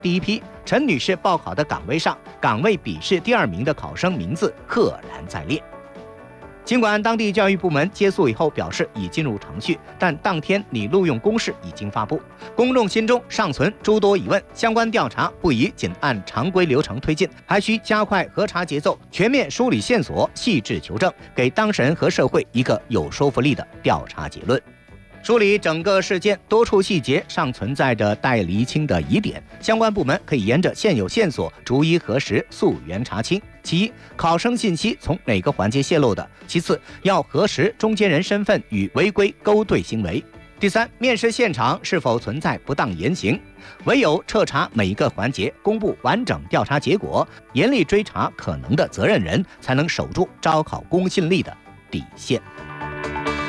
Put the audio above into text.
第一批陈女士报考的岗位上，岗位笔试第2名的考生名字赫然在列。尽管当地教育部门接诉以后表示已进入程序，但当天拟录用公示已经发布，公众心中尚存诸多疑问。相关调查不宜仅按常规流程推进，还需加快核查节奏，全面梳理线索，细致求证，给当事人和社会一个有说服力的调查结论。梳理整个事件，多处细节尚存在着待厘清的疑点，相关部门可以沿着现有线索逐一核实，溯源查清。其一，考生信息从哪个环节泄露的；其次，要核实中间人身份与违规勾兑行为；第三，面试现场是否存在不当言行。唯有彻查每一个环节，公布完整调查结果，严厉追查可能的责任人，才能守住招考公信力的底线。